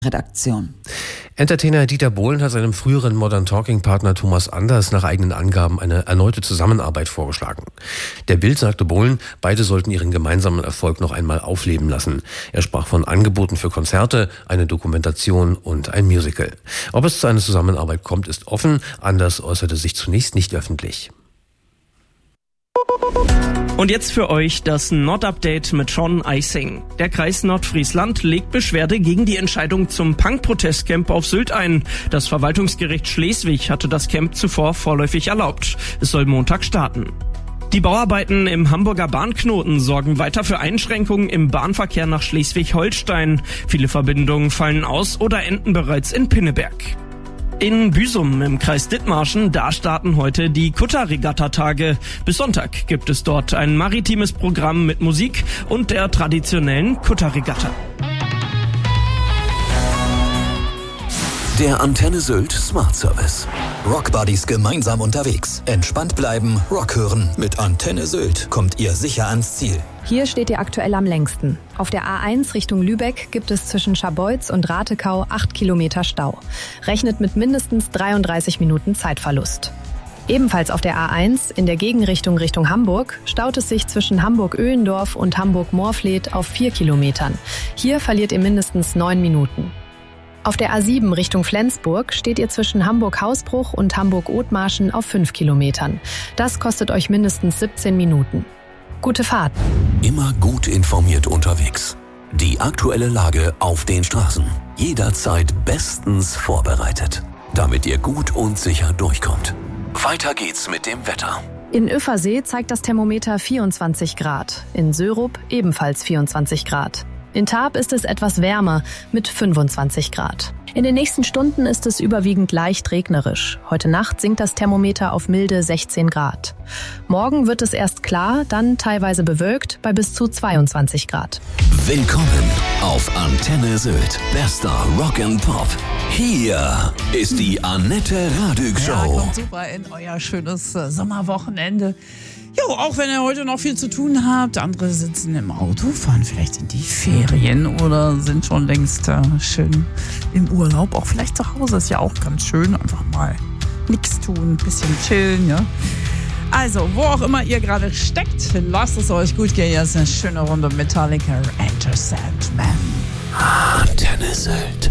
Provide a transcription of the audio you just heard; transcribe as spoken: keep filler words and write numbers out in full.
Redaktion. Entertainer Dieter Bohlen hat seinem früheren Modern Talking-Partner Thomas Anders nach eigenen Angaben eine erneute Zusammenarbeit vorgeschlagen. Der Bild sagte Bohlen, beide sollten ihren gemeinsamen Erfolg noch einmal aufleben lassen. Er sprach von Angeboten für Konzerte, eine Dokumentation und ein Musical. Ob es zu einer Zusammenarbeit kommt, ist offen. Anders äußerte sich zunächst nicht öffentlich. Und jetzt für euch das Nord-Update mit Sean Eising. Der Kreis Nordfriesland legt Beschwerde gegen die Entscheidung zum Punk-Protestcamp auf Sylt ein. Das Verwaltungsgericht Schleswig hatte das Camp zuvor vorläufig erlaubt. Es soll Montag starten. Die Bauarbeiten im Hamburger Bahnknoten sorgen weiter für Einschränkungen im Bahnverkehr nach Schleswig-Holstein. Viele Verbindungen fallen aus oder enden bereits in Pinneberg. In Büsum im Kreis Dithmarschen, da starten heute die Kutterregatta-Tage. Bis Sonntag gibt es dort ein maritimes Programm mit Musik und der traditionellen Kutterregatta. Der Antenne Sylt Smart Service. Rock Buddies gemeinsam unterwegs. Entspannt bleiben, Rock hören. Mit Antenne Sylt kommt ihr sicher ans Ziel. Hier steht ihr aktuell am längsten. Auf der A eins Richtung Lübeck gibt es zwischen Scharbeutz und Ratekau acht Kilometer Stau. Rechnet mit mindestens dreiunddreißig Minuten Zeitverlust. Ebenfalls auf der A eins in der Gegenrichtung Richtung Hamburg staut es sich zwischen Hamburg-Öhlendorf und Hamburg-Moorfleet auf vier Kilometern. Hier verliert ihr mindestens neun Minuten. Auf der A sieben Richtung Flensburg steht ihr zwischen Hamburg-Hausbruch und Hamburg-Othmarschen auf fünf Kilometern. Das kostet euch mindestens siebzehn Minuten. Gute Fahrt. Immer gut informiert unterwegs. Die aktuelle Lage auf den Straßen. Jederzeit bestens vorbereitet, damit ihr gut und sicher durchkommt. Weiter geht's mit dem Wetter. In Üffersee zeigt das Thermometer vierundzwanzig Grad. In Sörup ebenfalls vierundzwanzig Grad. In Tarp ist es etwas wärmer mit fünfundzwanzig Grad. In den nächsten Stunden ist es überwiegend leicht regnerisch. Heute Nacht sinkt das Thermometer auf milde sechzehn Grad. Morgen wird es erst klar, dann teilweise bewölkt bei bis zu zweiundzwanzig Grad. Willkommen auf Antenne Sylt. Bester Rock and Pop. Hier ist die Annette Radig Show. Ja, kommt super in euer schönes äh, Sommerwochenende. Jo, auch wenn ihr heute noch viel zu tun habt, andere sitzen im Auto, fahren vielleicht in die Ferien oder sind schon längst äh, schön im Urlaub. Auch vielleicht zu Hause ist ja auch ganz schön, einfach mal nichts tun, ein bisschen chillen, ja. Also, wo auch immer ihr gerade steckt, lasst es euch gut gehen. Hier ist eine schöne Runde Metallica, Enter Sandman. Antenne Sylt.